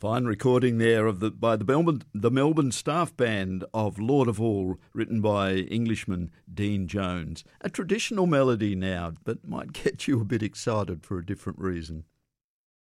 Fine recording there by the Melbourne staff band of Lord of All, written by Englishman Dean Jones. A traditional melody now, but might get you a bit excited for a different reason.